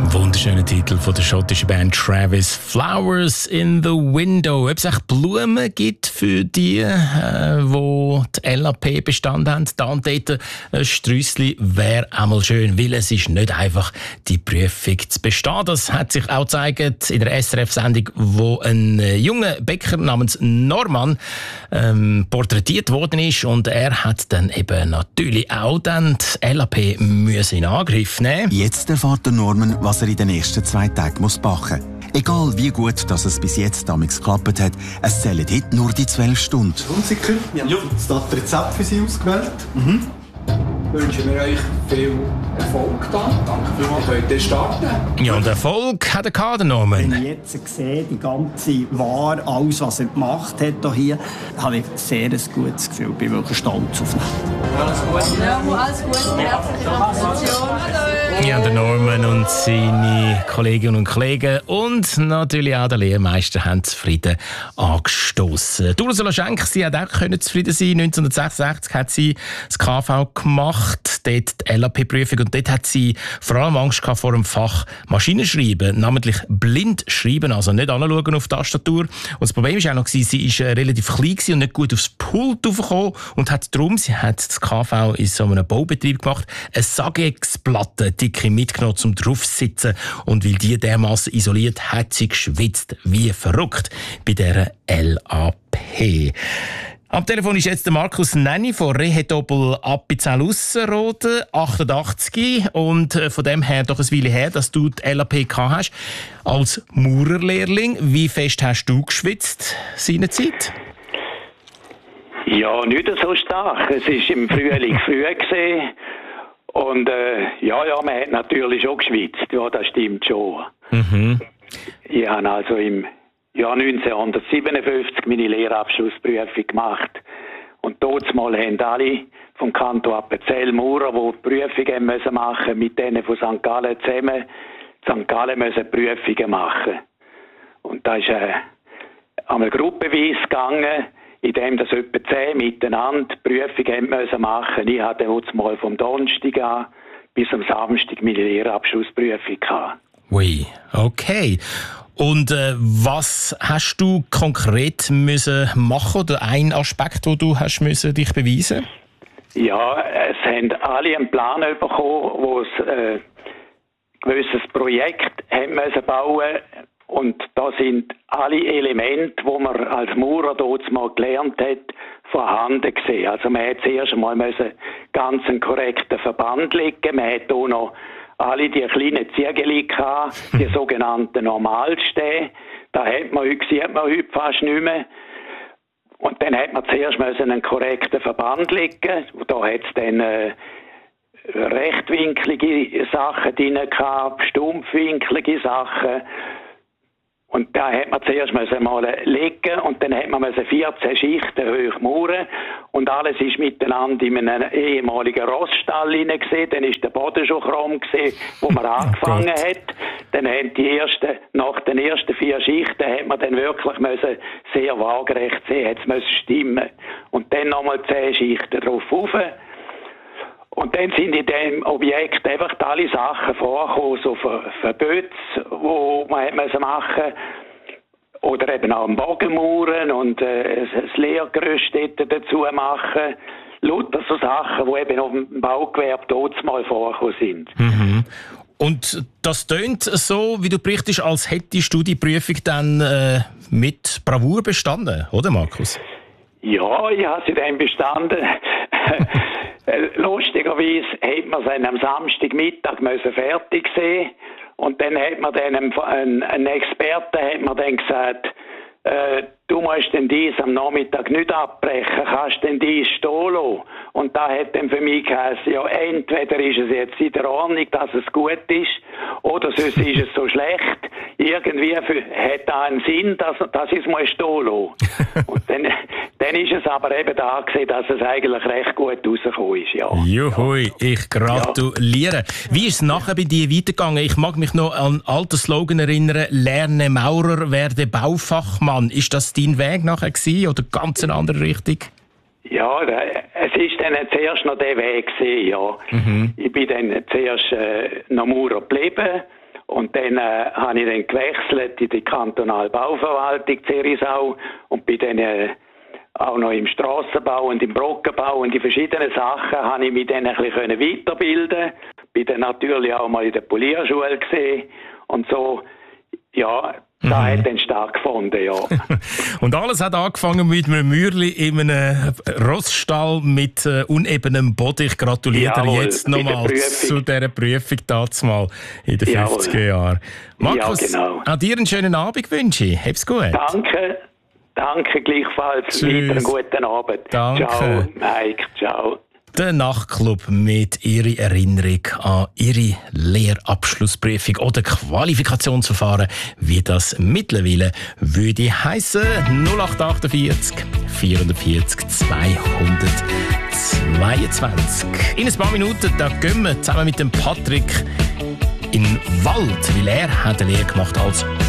Wunderschöner Titel von der schottischen Band Travis, Flowers in the Window. Ob es echt Blumen gibt für die, die LAP bestanden haben, da und dort ein Sträussli wäre einmal schön, weil es ist nicht einfach, die Prüfung zu bestehen. Das hat sich auch gezeigt in der SRF-Sendung, wo ein junger Bäcker namens Norman porträtiert worden ist, und er hat dann eben natürlich auch dann die LAP müssen in Angriff nehmen. Jetzt erfährt der Norman, was er in den nächsten 2 Tagen backen muss. Egal wie gut dass es bis jetzt damals geklappt hat, es zählen heute nur die 12 Stunden. Hunziker, wir haben das Rezept für Sie ausgewählt. Wünschen wir euch viel Erfolg da. Danke vielmals. Könnt ihr starten? Ja, und Erfolg hat er der Norman. Wenn ich jetzt sehe, die ganze Ware, alles, was er gemacht hat hier, habe ich sehr ein gutes Gefühl. Ich bin wirklich stolz auf ihn. Alles gut? Ja, alles gut. Herzliche Gratulation. Ja, der Norman und seine Kolleginnen und Kollegen und natürlich auch der Lehrmeister haben zufrieden angestoßen. Ursula Schenk, sie hat auch zufrieden sein. 1966 hat sie das KV gemacht, dort die LAP-Prüfung, und dort hat sie vor allem Angst gehabt vor dem Fach Maschinenschreiben, namentlich blind schreiben, also nicht anschauen auf die Tastatur. Und das Problem war auch noch, sie war relativ klein und nicht gut aufs Pult raufgekommen und hat darum, sie hat das KV in so einem Baubetrieb gemacht, eine Sagex-Platte dicke mitgenommen, um drauf zu sitzen, und weil die dermassen isoliert, hat sie geschwitzt wie verrückt bei dieser LAP. Am Telefon ist jetzt der Markus Nenni von Rehedobel Appenzell-Ausserrhoden, 88, und von dem her doch ein Weile her, dass du die LAP gehabt hast. Als Maurerlehrling, wie fest hast du geschwitzt seinerzeit? Ja, nicht so stark. Es war im Frühling früh gewesen. Und man hat natürlich schon geschwitzt. Ja, das stimmt schon. Ich habe also im Jahr 1957 meine Lehrabschlussprüfung gemacht. Und dort mal haben alle vom Kanton Appenzell Maurer, die Prüfungen müssen machen, mit denen von St. Gallen zusammen. St. Gallen müssen Prüfungen machen. Und da ist einmal gruppenweise gegangen, in dem das etwa 10 miteinander Prüfungen müssen machen. Ich hatte dort mal vom Donnerstag an bis am Samstag meine Lehrabschlussprüfung gehabt. Ui, okay. Und was hast du konkret müssen machen, oder ein Aspekt, wo du hast müssen dich beweisen? Ja, es haben alle einen Plan bekommen, wo es ein gewisses Projekt haben müssen bauen. Und da sind alle Elemente, die man als Maurer dort mal gelernt hat, vorhanden gesehen. Also man hat zuerst einmal ganz einen korrekten Verband legen. Man hat hier noch alle die kleinen Ziegel gehabt, die sogenannten Normalstehen. Da sieht man heute fast nicht mehr. Und dann hat man zuerst einen korrekten Verband legen. Da hat es dann rechtwinklige Sachen drin gehabt, stumpfwinklige Sachen. Und da hat man zuerst mal legen, und dann hat man 14 Schichten hoch mauern, und alles ist miteinander in einem ehemaligen Roststall gesehen. Dann ist der Boden schon krumm gesehen, wo man angefangen hat. Dann haben nach den ersten 4 Schichten hat man dann wirklich sehr waagerecht sehen, hat es stimmen. Und dann nochmal 10 Schichten drauf rauf. Und dann sind in dem Objekt einfach alle Sachen vorgekommen, so Verböte, die man machen musste. Oder eben auch einen Bogen mauern und ein Lehrgerüst dazu machen. Lauter so Sachen, die eben auf dem Baugewerbe dort mal vorgekommen sind. Mhm. Und das tönt so, wie du berichtest, als hättest du die Prüfung dann mit Bravour bestanden, oder Markus? Ja, ich habe sie dann bestanden. Lustigerweise hat man sie am Samstagmittag fertig sehen, und dann hat man dann einen Experten hat man dann gesagt, du musst denn dies am Nachmittag nicht abbrechen, kannst denn dies stehen lassen. Und da hat dann für mich geheißen, ja, entweder ist es jetzt in der Ordnung, dass es gut ist, oder sonst ist es so schlecht. Irgendwie hat da einen Sinn, dass ich es mal stehen lassen. Und dann ist es aber eben da gewesen, dass es eigentlich recht gut rausgekommen ist, ja. Juhui, ich gratuliere. Ja. Wie ist es nachher bei dir weitergegangen? Ich mag mich noch an alten Slogan erinnern, lerne Maurer, werde Baufachmann. Ist das dein Weg nachher gewesen, oder ganz eine andere Richtung? Ja, es ist dann zuerst noch der Weg gewesen, ja. Ich bin dann zuerst noch Maurer geblieben Und dann habe ich dann gewechselt in die kantonale Bauverwaltung Zerisau und bin dann auch noch im Strassenbau und im Brockenbau und in verschiedenen Sachen habe ich mich dann ein bisschen weiterbilden. Bin dann natürlich auch mal in der Polierschule gesehen und so, ja, da hat dann stattgefunden, ja. Und alles hat angefangen mit einem Mürli in einem Rossstall mit unebenem Boden. Ich gratuliere dir jetzt nochmals zu dieser Prüfung dazumal in den 50er Jahren. Markus, ja, genau. Auch dir einen schönen Abend wünsche ich. Hab's gut. Danke gleichfalls. Tschüss. Weiter einen guten Abend. Danke. Ciao, Mike. Ciao. Der Nachtclub mit ihrer Erinnerung an ihre Lehrabschlussprüfung oder Qualifikationsverfahren, wie das mittlerweile würde heissen. 0848 440 222. In ein paar Minuten da gehen wir zusammen mit dem Patrick in den Wald, weil er hat eine Lehre gemacht als